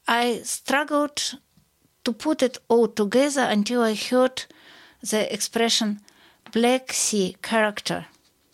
I struggled to put it all together until I heard the expression Black Sea character.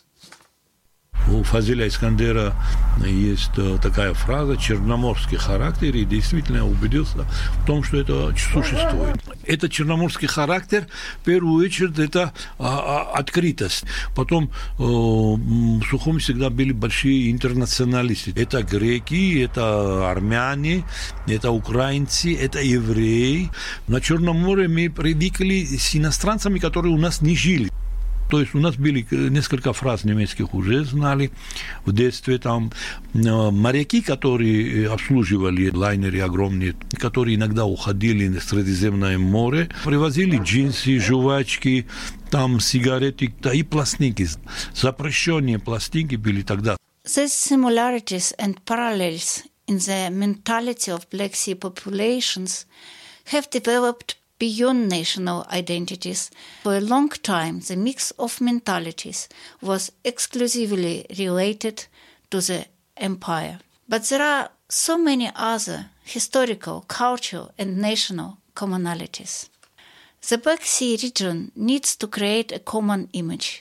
У Фазиля Искандера есть такая фраза «черноморский характер», и действительно я убедился в том, что это существует. Этот черноморский характер, в первую очередь, это открытость. Потом в Сухуми всегда были большие интернационалисты. Это греки, это армяне, это украинцы, это евреи. На Черном море мы привыкли с иностранцами, которые у нас не жили. То есть у нас были несколько фраз немецких уже знали в детстве. Там моряки, которые обслуживали лайнеры огромные, которые иногда уходили в Средиземное море, привозили джинсы, жвачки, там сигареты, да, и пластинки. Запрещенные пластинки были тогда. These similarities and parallels in the mentality of Black Sea populations have developed beyond national identities. For a long time, the mix of mentalities was exclusively related to the empire. But there are so many other historical, cultural, and national commonalities. The Black Sea region needs to create a common image.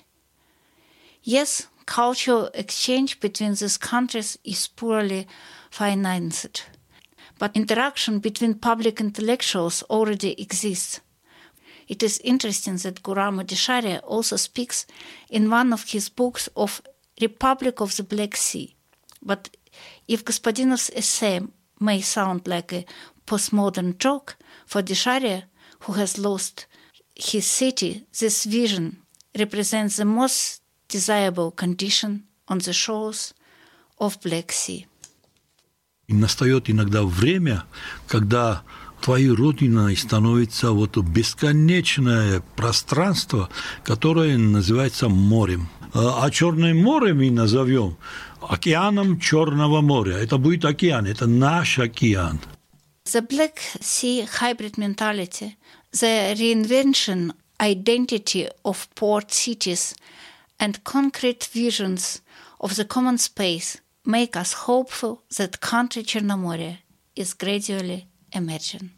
Yes, cultural exchange between these countries is poorly financed. But interaction between public intellectuals already exists. It is interesting that Guram Odisharia also speaks in one of his books of Republic of the Black Sea. But if Gospodinov's essay may sound like a postmodern joke, for Odisharia, who has lost his city, this vision represents the most desirable condition on the shores of Black Sea. И настает иногда время, когда твоей родиной становится вот бесконечное пространство, которое называется морем. А Черное море мы назовем океаном Черного моря. Это будет океан, это наш океан. The Black Sea hybrid mentality, the reinvention identity of port cities and concrete visions of the common space make us hopeful that country Chernomorye is gradually emerging.